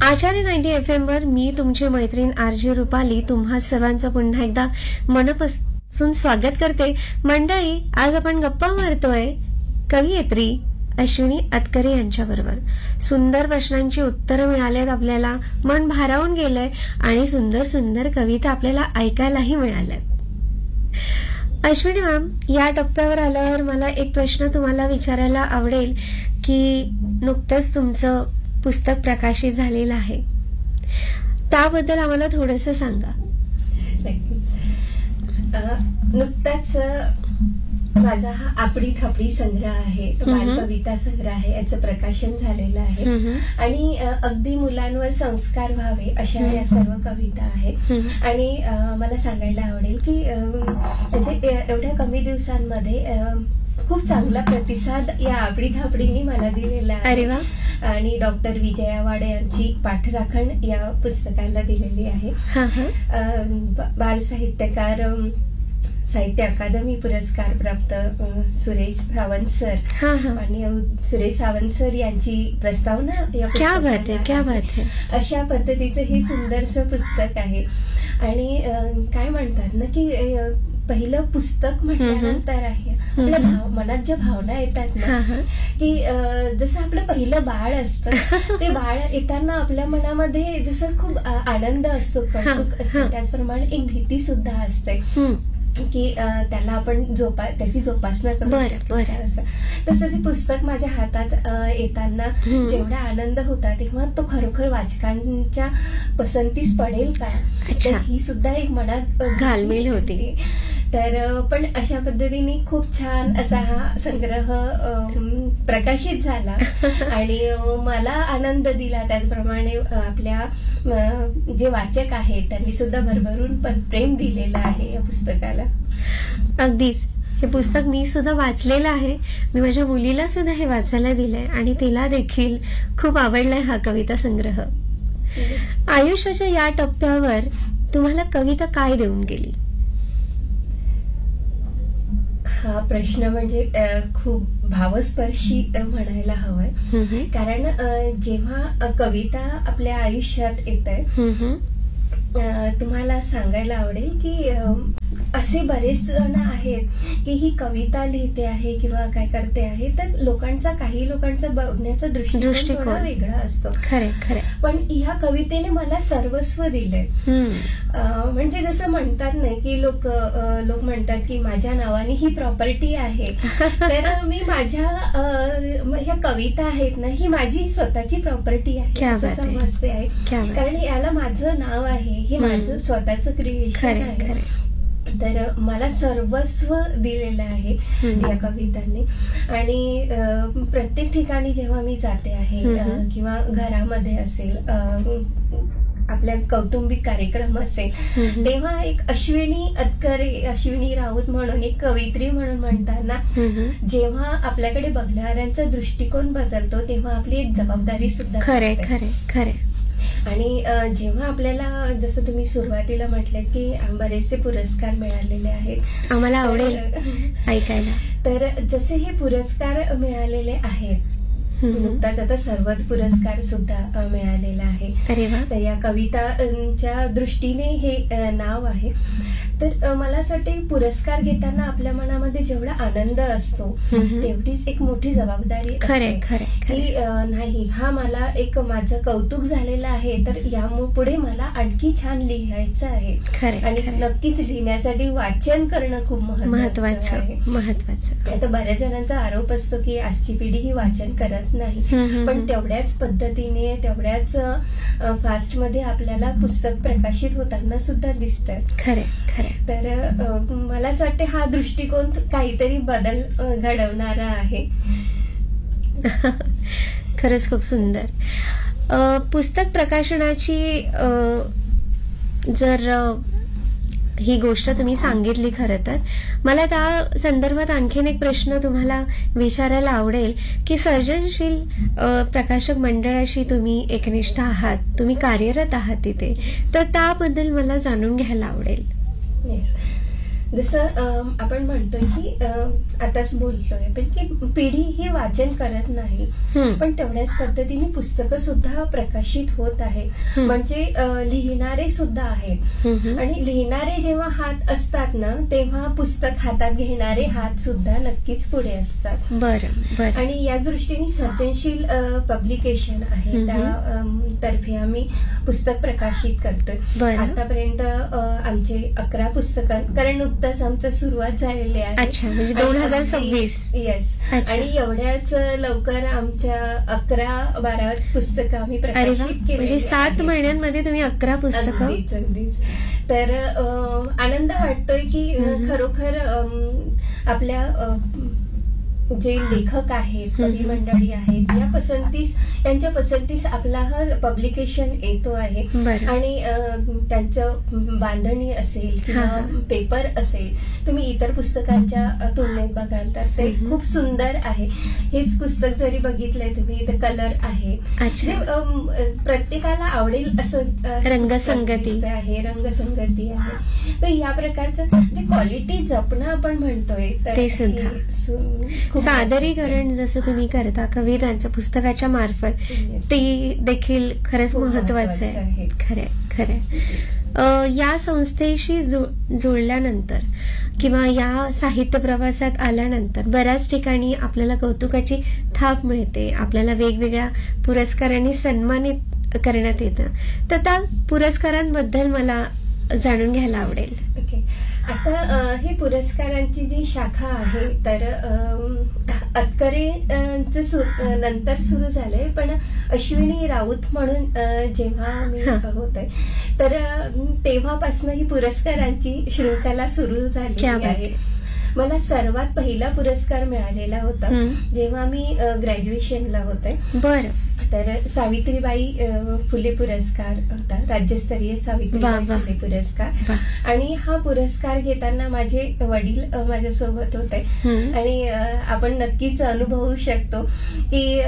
आचार्य 90 FM वर मी तुमची मैत्रीण आरजी रुपाली तुम्हा सर्वांचं पुन्हा एकदा मनापासून स्वागत करते. मंडळी, आज आपण गप्पा मारतोय कवयित्री अश्विनी अतकरे यांच्याबरोबर. सुंदर प्रश्नांची उत्तरं मिळालेत आपल्याला, मन भारावून गेलंय आणि सुंदर सुंदर कविता आपल्याला ऐकायलाही मिळाल्यात. अश्विनी मॅम, या टप्प्यावर आल्यावर मला एक प्रश्न तुम्हाला विचारायला आवडेल की नुकतंच तुमचं पुस्तक प्रकाशित झालेलं आहे, त्याबद्दल आम्हाला थोडंसं सांगा. नुकताच माझा हा आपडी थापडी संग्रह आहे, बालकविता संग्रह आहे, याचं प्रकाशन झालेलं आहे आणि अगदी मुलांवर संस्कार व्हावे अशा या सर्व कविता आहेत. आणि मला सांगायला आवडेल की म्हणजे एवढ्या कमी दिवसांमध्ये खूप चांगला प्रतिसाद या आपडी थापडीने मला दिलेला आहे. आणि डॉक्टर विजया वाडे यांची पाठराखण या पुस्तकाला दिलेली आहे. बाल साहित्यकार, साहित्य अकादमी पुरस्कार प्राप्त सुरेश सावंत सर आणि सुरेश सावंत सर यांची प्रस्तावना या पुस्तकाला. अशा पद्धतीचं हे सुंदरसं पुस्तक आहे. आणि काय म्हणतात ना की पहिलं पुस्तक म्हटल्यानंतर आहे आपल्या मनात ज्या भावना येतात ना की जसं आपलं पहिलं बाळ असतं, ते बाळ येताना आपल्या मनामध्ये जसं खूप आनंद असतो, कौतुक असतं, त्याचप्रमाणे एक भीती सुद्धा असते की त्याला आपण त्याची जोपासना करू शकतो. तसंच हे पुस्तक माझ्या हातात येताना जेवढा आनंद होता तेव्हा तो खरोखर वाचकांच्या पसंतीस पडेल का, ही सुद्धा एक मनात घालमेल होती. तर पण अशा पद्धतीने खूप छान असा हा संग्रह प्रकाशित झाला आणि मला आनंद दिला. त्याचप्रमाणे आपल्या जे वाचक आहेत त्यांनी सुद्धा भरभरून प्रेम दिलेलं आहे या पुस्तकाला. अगदीच, हे पुस्तक मी सुद्धा वाचलेलं आहे. मी माझ्या मुलीला सुद्धा हे वाचायला दिलंय आणि तिला देखील खूप आवडलाय हा कविता संग्रह. आयुष्याच्या या टप्प्यावर तुम्हाला कविता काय देऊन गेली? हा प्रश्न म्हणजे खूप भावस्पर्शी म्हणायला हवंय. कारण जेव्हा कविता आपल्या आयुष्यात येते, तुम्हाला सांगायला आवडेल की असे बरेच जण आहेत की ही कविता लिहिते आहे किंवा काय करते आहे, तर काही लोकांचा बघण्याचा दृष्टिकोन वेगळा असतो. खरे. पण ह्या कवितेने मला सर्वस्व दिलंय. म्हणजे जसं म्हणतात नाही की लोक म्हणतात की माझ्या नावाने ही प्रॉपर्टी आहे, तर मी माझ्या ह्या कविता आहेत ना, ही माझी स्वतःची प्रॉपर्टी आहे असं समजते आहे. कारण याला माझं नाव आहे, हे माझं स्वतःचं क्रिएशन आहे. तर मला सर्वस्व दिलेलं आहे या कवितांनी. आणि प्रत्येक ठिकाणी जेव्हा मी जाते आहे किंवा घरामध्ये असेल, आपल्या कौटुंबिक कार्यक्रम असेल, तेव्हा एक अश्विनी अतकरे, अश्विनी राऊत म्हणून एक कवयित्री म्हणून म्हणताना जेव्हा आपल्याकडे बघणाऱ्यांचा दृष्टिकोन बदलतो तेव्हा आपली एक जबाबदारी सुद्धा. खरे. आणि जेव्हा आपल्याला, जसं तुम्ही सुरुवातीला म्हटलं की बरेचसे पुरस्कार मिळालेले आहेत, आम्हाला आवडेल ऐकायला. तर जसे हे पुरस्कार मिळालेले आहेत, नुकताच आता सर्वत पुरस्कार सुद्धा मिळालेला आहे. तर या कवितांच्या दृष्टीने हे नाव आहे. तर मला असं वाटतं पुरस्कार घेताना आपल्या मनामध्ये जेवढा आनंद असतो तेवढीच एक मोठी जबाबदारी असते की नाही, हा मला एक माझं कौतुक झालेलं आहे, तर यापुढे मला आणखी छान लिहायचं आहे. आणि नक्कीच लिहिण्यासाठी वाचन करणं खूप महत्वाचं आहे. आता बऱ्याच जणांचा आरोप असतो की आजची पिढी ही वाचन करत नाही, पण तेवढ्याच पद्धतीने, तेवढ्याच फास्ट मध्ये आपल्याला पुस्तक प्रकाशित होताना सुद्धा दिसतात. तर मला असं वाटतं हा दृष्टिकोन काहीतरी बदल घडवणारा आहे. खरंच खूप सुंदर. पुस्तक प्रकाशनाची जर ही गोष्ट तुम्ही सांगितली, खरं तर मला त्या संदर्भात आणखीन एक प्रश्न तुम्हाला विचारायला आवडेल की सर्जनशील प्रकाशक मंडळाशी तुम्ही एकनिष्ठ आहात, तुम्ही कार्यरत आहात तिथे, तर त्याबद्दल मला जाणून घ्यायला आवडेल. जसं आपण म्हणतोय की आताच बोलतोय पण की पिढी ही वाचन करत नाही, पण तेवढ्याच पद्धतीने पुस्तकं सुद्धा प्रकाशित होत आहे. म्हणजे लिहिणारे सुद्धा आहेत, आणि लिहिणारे जेव्हा हात असतात ना तेव्हा पुस्तक हातात घेणारे हात सुद्धा नक्कीच पुढे असतात. बरं. आणि याच दृष्टीने सर्जनशील पब्लिकेशन आहे, त्या तर्फे आम्ही पुस्तक प्रकाशित करतोय. आतापर्यंत आमचे 11 पुस्तकं, कारण नुकतंच आमचं सुरुवात झालेली आहे. अच्छा, म्हणजे 2026. येस. आणि एवढ्याच लवकर आमच्या 11-12 पुस्तकं आम्ही प्रकाशित केली. म्हणजे 7 महिन्यांमध्ये तुम्ही 11 पुस्तकं. अगदीच. तर आनंद वाटतोय की खरोखर आपल्या जे लेखक आहेत, कवी मंडळी आहेत, यांच्या पसंतीस आपला हा पब्लिकेशन येतो आहे. आणि त्यांचं बांधणी असेल किंवा पेपर असेल, तुम्ही इतर पुस्तकांच्या तुलनेत बघाल तर ते खूप सुंदर आहे. हेच पुस्तक जरी बघितलंय तुम्ही, तर कलर आहे, प्रत्येकाला आवडेल असं रंगसंगती आहे. तर या प्रकारचं जे क्वालिटी जपणं आपण म्हणतोय ते सुद्धा सादरीकरण जसं तुम्ही करता कवितांचं पुस्तकाच्या मार्फत, ते देखील खरंच महत्वाचं आहे. खरंय. या संस्थेशी जुळल्यानंतर किंवा या साहित्य प्रवासात आल्यानंतर बऱ्याच ठिकाणी आपल्याला कौतुकाची थाप मिळते, आपल्याला वेगवेगळ्या पुरस्कारांनी सन्मानित करण्यात येतं. तर त्या पुरस्कारांबद्दल मला जाणून घ्यायला आवडेल. ओके. आता ही पुरस्कारांची जी शाखा आहे, तर अटकरे नंतर सुरू झालंय, पण अश्विनी राऊत म्हणून जेव्हा मी होते तर तेव्हापासून ही पुरस्कारांची शृंखला सुरू झाली आहे. मला सर्वात पहिला पुरस्कार मिळालेला होता जेव्हा मी ग्रॅज्युएशनला होते. बरं. तर सावित्रीबाई फुले पुरस्कार होता, राज्यस्तरीय सावित्रीबाई फुले पुरस्कार. आणि हा पुरस्कार घेताना माझे वडील माझ्यासोबत होते, आणि आपण नक्कीच अनुभवू शकतो की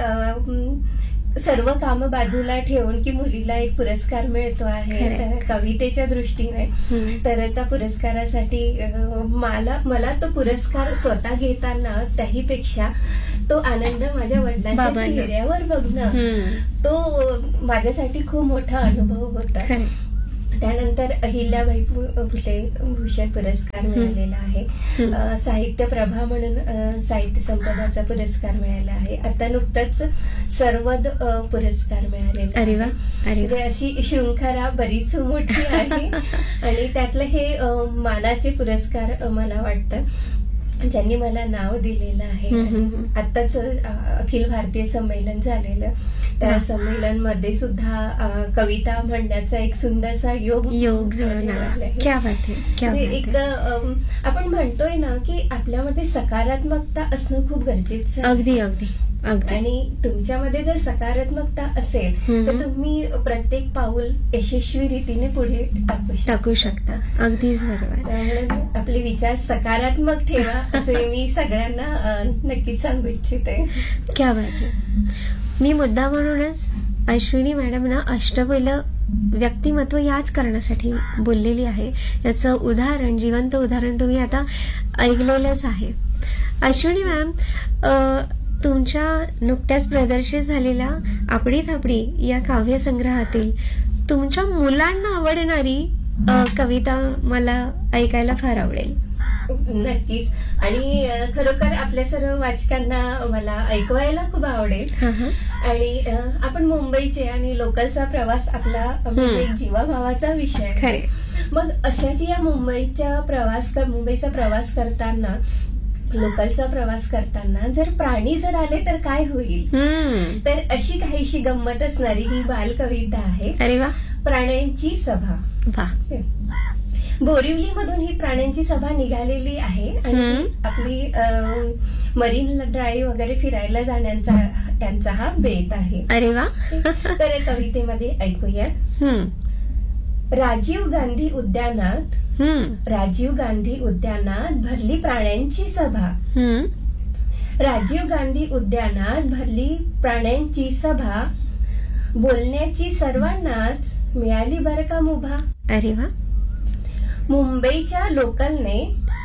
सर्व कामं बाजूला ठेवून की मुलीला एक पुरस्कार मिळतो आहे कवितेच्या दृष्टीने. तर त्या पुरस्कारासाठी मला तो पुरस्कार स्वतः घेताना त्याहीपेक्षा तो आनंद माझ्या वडिलांच्या चेहऱ्यावर बघणं, तो माझ्यासाठी खूप मोठा अनुभव होता. त्यानंतर अहिल्याबाई फुले भूषण पुरस्कार मिळालेला आहे. साहित्य प्रभा म्हणून साहित्य संपदाचा पुरस्कार मिळाला आहे. आता नुकताच सर्वद पुरस्कार मिळालेला. अरे वा. म्हणजे अशी शृंखला बरीच मोठी आहे. आणि त्यातलं हे मानाचे पुरस्कार मला वाटतं ज्यांनी मला नाव दिलेलं आहे. आताच अखिल भारतीय संमेलन झालेलं, त्या संमेलन मध्ये सुद्धा कविता म्हणण्याचा एक सुंदरसा योग जुळून आला. एक आपण म्हणतोय ना की आपल्यामध्ये सकारात्मकता असणं खूप गरजेचं आहे. अगदी. आणि तुमच्यामध्ये जर सकारात्मकता असेल तर तुम्ही प्रत्येक पाऊल यशस्वी रीतीने पुढे टाकू शकता. अगदीच बरोबर. त्यामुळे आपले विचार सकारात्मक ठेवा असे मी सगळ्यांना नक्कीच सांगू इच्छिते. क्या बात आहे. मी मुद्दा म्हणूनच अश्विनी मॅडमना अष्टपैलं व्यक्तिमत्व याच कारणासाठी बोललेली आहे. याचं उदाहरण, जिवंत उदाहरण तुम्ही आता ऐकलेलंच आहे. अश्विनी मॅम, तुमच्या नुकत्याच प्रदर्शित झालेल्या आपडी थापडी या काव्यसंग्रहातील तुमच्या मुलांना आवडणारी कविता मला ऐकायला फार आवडेल. नक्कीच. आणि खरोखर आपल्या सर्व वाचकांना मला ऐकवायला खूप आवडेल. आणि आपण मुंबईचे आणि लोकलचा प्रवास आपला म्हणजे एक जीवाभावाचा विषय आहे. मग अशाच या मुंबईचा प्रवास करताना, लोकलचा प्रवास करताना जर प्राणी जर आले तर काय होईल, तर अशी काहीशी गंमत असणारी ही बालकविता आहे. अरे वा. प्राण्यांची सभा. बोरिवलीमधून ही प्राण्यांची सभा निघालेली आहे आणि आपली मरीन ड्राईव्ह वगैरे फिरायला जाण्याचा त्यांचा हा बेत आहे. अरे वा. तर कवितेमध्ये ऐकूया. राजीव गांधी उद्यानात भरली प्राण्यांची सभा. राजीव गांधी उद्यानात भरली प्राण्यांची सभा, बोलण्याची सर्वांनाच मिळाली बरं का मुभा. अरे वा. मुंबईच्या लोकलने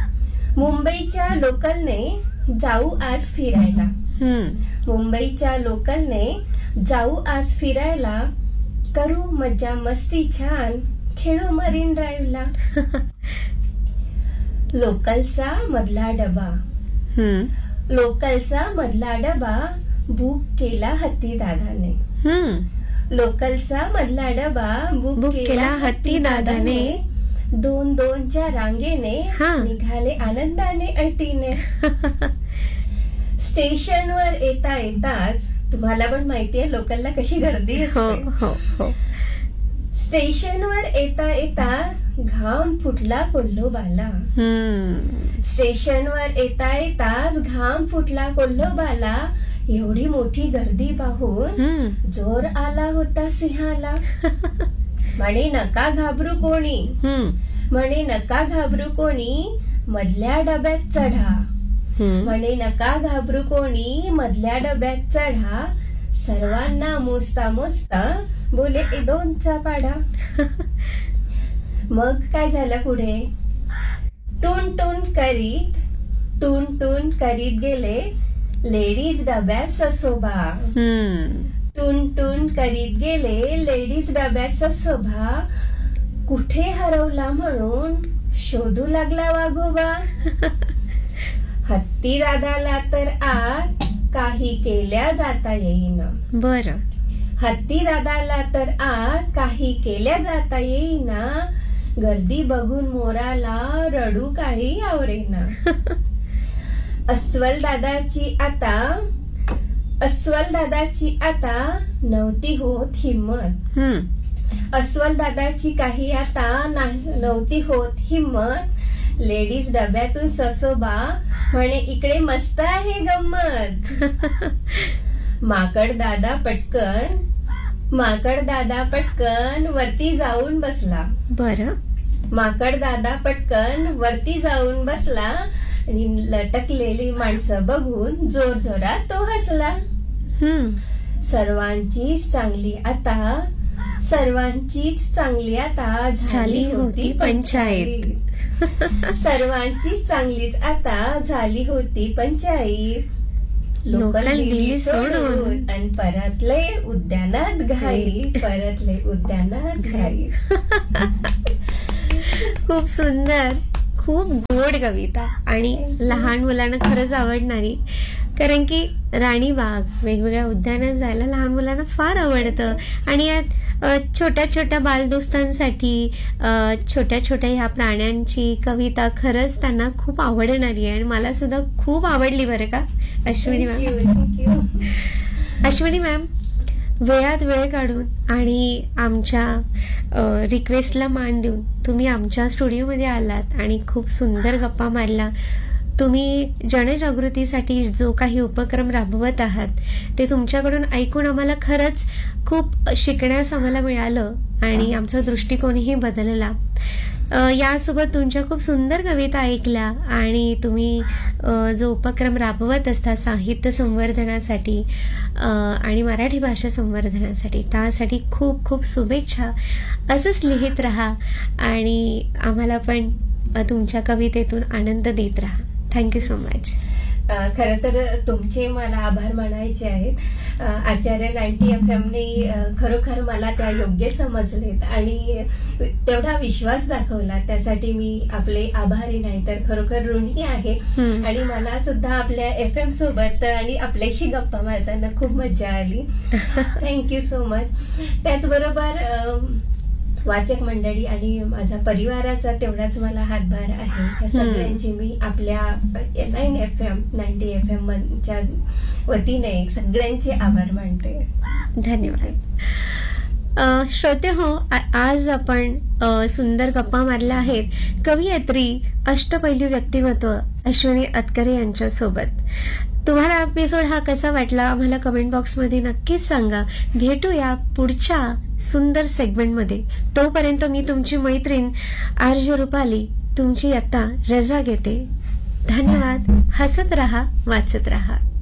मुंबईच्या लोकलने जाऊ आज फिरायला. मुंबईच्या लोकलने जाऊ आज फिरायला, करू मज्जा मस्ती छान, खेळू मरीन ड्राईव्हला. लोकलचा मधला डबा. लोकलचा मधला डबा बुक केला हत्ती दादाने. लोकलचा मधला डबा बुक केला हत्ती दादाने. 2-2च्या रांगेने निघाले आनंदाने ऐटीने. स्टेशनवर येता येताच, तुम्हाला पण माहितीये लोकलला कशी गर्दी असते. स्टेशनवर येता येता घाम फुटला कोल्होबाला. स्टेशनवर येता येताच घाम फुटला कोल्होबाला. एवढी मोठी गर्दी पाहून जोर आला होता सिंहाला. म्हणे नका घाबरू कोणी, म्हणे नका घाबरू कोणी, मधल्या डब्यात चढा. म्हणे नका घाबरू कोणी, मधल्या डब्यात चढा. सर्वांना मोजता मोजता बोले 2चा पाढा. मग काय झालं पुढे? टून टून करीत गेले लेडीज डब्यात ससोबा. टून करीत गेले लेडीज डब्यात ससोबा. कुठे हरवला म्हणून शोधू लागला वाघोबा. हत्ती दादाला तर आज काही केल्या जाता येईना. बरं. हत्ती दादाला तर आज काही केल्या जाता येईना. गर्दी बघून मोराला रडू काही आवरेना. अस्वल दादाची आता नव्हती होत हिम्मत. अस्वल दादाची काही आता नव्हती होत हिम्मत. लेडीज डब्यातून ससोबा म्हणे इकडे मस्त आहे गंमत. माकड दादा पटकन वरती जाऊन बसला. बरं. माकड दादा पटकन वरती जाऊन बसला आणि लटकलेली माणसं बघून जोर जोरात तो हसला. सर्वांचीच चांगली आता झाली होती पंचायत. सर्वांचीच चांगलीच आता झाली होती पंचायत. लोकल दिली सोडून आणि परतले उद्यानात घाई. खूप सुंदर, खूप गोड कविता आणि लहान मुलांना खरंच आवडणारी. कारण की राणीबाग, वेगवेगळ्या उद्यानात जायला लहान मुलांना फार आवडतं. आणि यात छोट्या छोट्या बालदोस्तांसाठी छोट्या छोट्या ह्या प्राण्यांची कविता खरंच त्यांना खूप आवडणारी आहे. आणि मला सुद्धा खूप आवडली बरं का अश्विनी मॅम. अश्विनी मॅम, वेळात वेळ काढून आणि आमच्या रिक्वेस्टला मान देऊन तुम्ही आमच्या स्टुडिओमध्ये आलात आणि खूप सुंदर गप्पा मारला. तुम्ही जनजागृतीसाठी जो काही उपक्रम राबवत आहात ते तुमच्याकडून ऐकून आम्हाला खरंच खूप शिकण्यास आम्हाला मिळालं आणि आमचा दृष्टिकोनही बदलला. यासोबत तुमच्या खूप सुंदर कविता ऐकल्या आणि तुम्ही जो उपक्रम राबवत असता साहित्य संवर्धनासाठी आणि मराठी भाषा संवर्धनासाठी, त्यासाठी खूप खूप शुभेच्छा. असंच लिहित राहा आणि आम्हाला पण तुमच्या कवितेतून आनंद देत राहा. Thank you so much. खरं तर तुमचे मला आभार मानायचे आहेत. आचार्य 90 FM ने खरोखर मला त्या योग्य समजलेत आणि तेवढा विश्वास दाखवला. त्यासाठी मी आपले आभारी नाही तर खरोखर ऋणी आहे. आणि मला सुद्धा आपल्या FM सोबत आणि आपल्याशी गप्पा मारताना खूप मजा आली. Thank you so much. त्याचबरोबर वाचक मंडळी आणि माझ्या परिवाराचा तेवढाच मला हातभार आहे. या सगळ्यांची मी आपल्या 90 FM च्या वतीने सगळ्यांचे आभार मानते. धन्यवाद. श्रोते हो, आज आपण सुंदर गप्पा मारल्या आहेत कवयित्री, अष्टपैलू व्यक्तिमत्व अश्विनी अतकरे यांच्यासोबत. तुम्हाला एपिसोड हा कसा वाटला आम्हाला कमेंट बॉक्समध्ये नक्कीच सांगा. भेटूया पुढच्या सुंदर सेगमेंटमध्ये. तोपर्यंत मी तुमची मैत्रीण आरजे रुपाली तुमची आता रजा घेते. धन्यवाद. हसत रहा, वाचत रहा.